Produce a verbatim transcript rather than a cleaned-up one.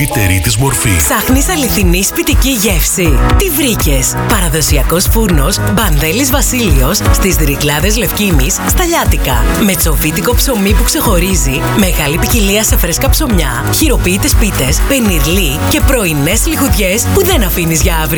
καλύτερη της μορφή. Ψάχνεις αληθινή σπιτική γεύση? Τι βρήκες? Παραδοσιακός φούρνος Μπανδέλης Βασίλειος στις Ρυκλάδες Λευκήμης, στα Λιάτικα. Με τσοφίτικο ψωμί που ξεχωρίζει, μεγάλη ποικιλία σε φρέσκα ψωμιά, χειροποίητες πίτες, πενιρλί και πρωινές λιχουδιές που δεν αφήνεις για αύριο.